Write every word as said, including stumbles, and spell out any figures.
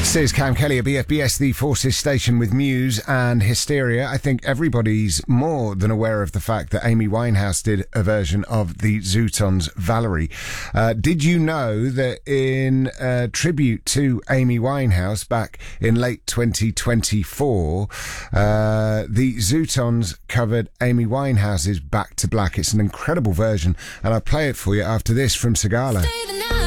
This is Cam Kelly at B F B S, the Forces station with Muse and Hysteria. I think everybody's more than aware of the fact that Amy Winehouse did a version of the Zootons' Valerie. Uh, did you know that in uh, tribute to Amy Winehouse back in late twenty twenty-four, uh, the Zootons covered Amy Winehouse's Back to Black? It's an incredible version, and I'll play it for you after this from Sigala. Stay the night.